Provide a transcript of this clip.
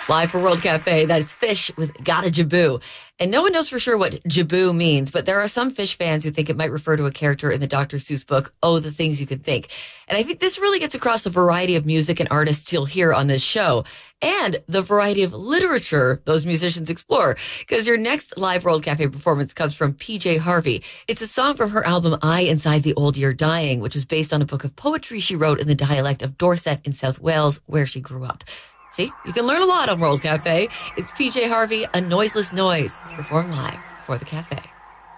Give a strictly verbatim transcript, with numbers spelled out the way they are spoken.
Live for World Cafe, that is Fish with Gotta Jaboo. And no one knows for sure what Jaboo means, but there are some Fish fans who think it might refer to a character in the Doctor Seuss book, Oh, the Things You Can Think. And I think this really gets across the variety of music and artists you'll hear on this show and the variety of literature those musicians explore. Because your next Live World Cafe performance comes from P J Harvey. It's a song from her album I Inside the Old Year Dying, which was based on a book of poetry she wrote in the dialect of Dorset in South Wales, where she grew up. See, you can learn a lot on World Cafe. It's P J Harvey, A Noiseless Noise, performed live for the cafe.